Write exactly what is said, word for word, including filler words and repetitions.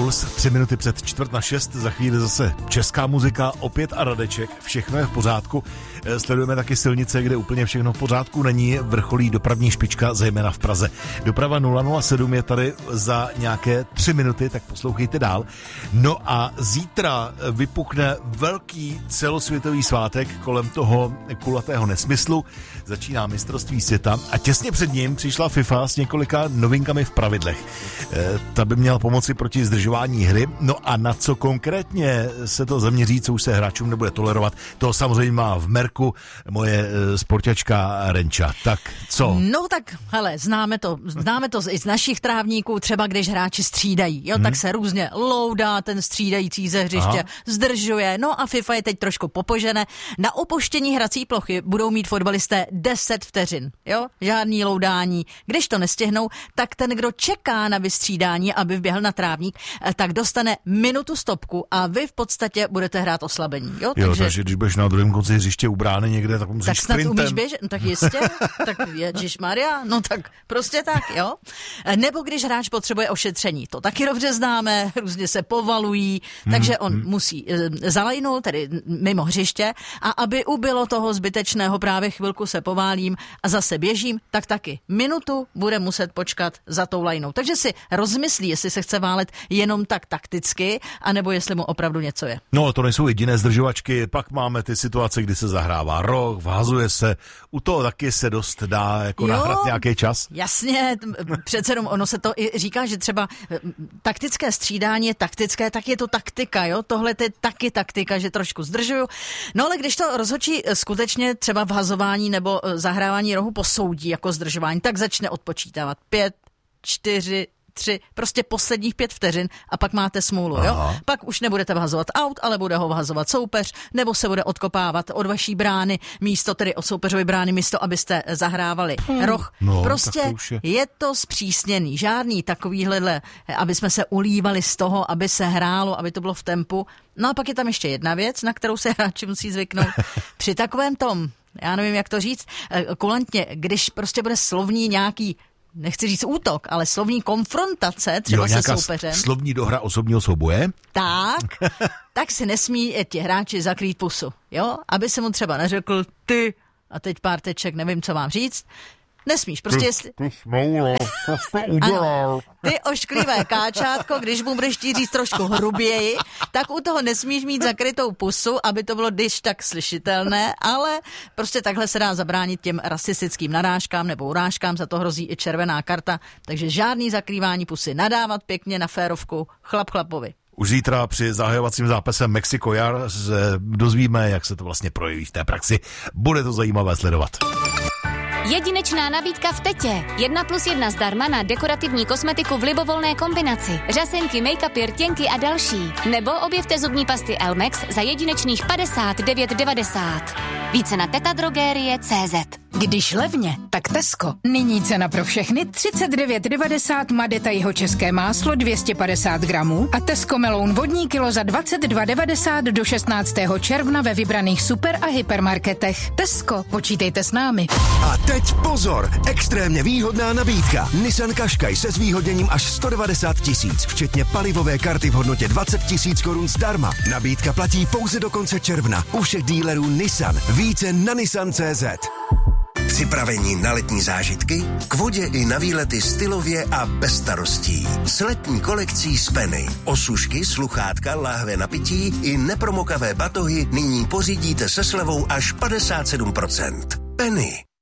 Puls, tři minuty před čtvrt na šest, za chvíli zase česká muzika, opět a Radeček, všechno je v pořádku. Sledujeme taky silnice, kde úplně všechno v pořádku není, vrcholí dopravní špička, zejména v Praze. Doprava nula nula sedm je tady za nějaké tři minuty, tak poslouchejte dál. No a zítra vypukne velký celosvětový svátek kolem toho kulatého nesmyslu. Začíná mistrovství světa a těsně před ním přišla FIFA s několika novinkami v pravidlech. E, ta by měla pomoci proti zdržování hry. No a na co konkrétně se to zaměří, co už se hráčům nebude tolerovat, to samozřejmě má v merku moje e, sportačka Renča. Tak co? No tak, hele, známe to, známe to i z našich trávníků, třeba když hráči střídají, jo, hmm. tak se různě loudá ten střídající ze hřiště, Aha. zdržuje, no a FIFA je teď trošku popožené. Na opuštění hrací plochy budou mít fotbalisté deset vteřin, jo, žádný loudání. Když to nestihnou, tak ten, kdo čeká na vystřídání, aby vběhl na trávník, tak dostane minutu stopku a vy v podstatě budete hrát oslabení, jo. Jo, takže, takže když budeš na druhém konci hřiště u brány někde, tak musíš tak snad sprintem. umíš běžet, no, tak jistě, tak ježišmarja, no tak prostě tak, jo. Nebo když hráč potřebuje ošetření, to taky dobře známe, různě se povalují, takže on hmm. musí e, zalajnout, tedy mimo hřiště, a aby ubylo toho zbytečného, právě chvilku se poválím a zase běžím, tak taky minutu bude muset počkat za tou lajnou. Takže si rozmyslí, jestli se chce válet jenom tak takticky, anebo jestli mu opravdu něco je. No, to nejsou jediné zdržovačky, pak máme ty situace, kdy se zahrává roh, vhazuje se, u toho taky se dost dá jako nahrát nějaký čas. Jasně, přece jenom ono se to i říká, že třeba taktické střídání je taktické, tak je to taktika, jo, tohle je taky taktika, že trošku zdržuju. No ale když to rozhodčí skutečně třeba vhazování nebo zahrávání rohu posoudí jako zdržování, tak začne odpočítávat pět, čtyři, tři, prostě posledních pět vteřin a pak máte smůlu, jo? Aha. Pak už nebudete vhazovat aut, ale bude ho vhazovat soupeř, nebo se bude odkopávat od vaší brány místo, tedy od soupeřovy brány místo, abyste zahrávali hmm. roh. No, prostě je. je to zpřísněný. Žádný takovýhle, aby jsme se ulívali z toho, aby se hrálo, aby to bylo v tempu. No a pak je tam ještě jedna věc, na kterou se hráči musí zvyknout. Při takovém tom, já nevím, jak to říct, kulantně, když prostě bude slovní nějaký, nechci říct útok, ale slovní konfrontace třeba jo, se soupeřem. Slovní dohra osobního souboje? Tak, tak si nesmí ti hráči zakrýt pusu, jo? Aby se mu třeba neřekl ty, a teď pár teček, nevím, co mám říct. Nesmíš, prostě ty, jestli... Ty smoulo, to jste udělal. Ty ošklivé káčátko, když mu budeš chtít říct trošku hruběji, tak u toho nesmíš mít zakrytou pusu, aby to bylo když tak slyšitelné, ale prostě takhle se dá zabránit těm rasistickým narážkám nebo urážkám, za to hrozí i červená karta, takže žádný zakrývání pusy, nadávat pěkně na férovku, chlap chlapovi. Už zítra při zahajovacím zápase Mexiko-Jar se dozvíme, jak se to vlastně projeví v té praxi. Bude to zajímavé sledovat. Jedinečná nabídka v Tetě. Jedna plus jedna zdarma na dekorativní kosmetiku v libovolné kombinaci. Řasenky, make-upy, rtěnky a další. Nebo objevte zubní pasty Elmex za jedinečných padesát devět devadesát. Více na tetadrogerie tečka cé zet. Když levně, tak Tesco. Nyní cena pro všechny třicet devět devadesát Madeta jihočeské máslo dvě stě padesát gramů a Tesco meloun vodní kilo za dvacet dva devadesát do šestnáctého června ve vybraných super a hypermarketech. Tesco, počítejte s námi. A teď pozor, extrémně výhodná nabídka. Nissan Qashqai se zvýhodněním až sto devadesát tisíc, včetně palivové karty v hodnotě dvacet tisíc korun zdarma. Nabídka platí pouze do konce června u všech dílerů Nissan. Více na nissan tečka cé zet. Připravení na letní zážitky? K vodě i na výlety stylově a bez starostí. S letní kolekcí z Penny. Osušky, sluchátka, láhve na pití i nepromokavé batohy nyní pořídíte se slevou až padesát sedm procent. Penny.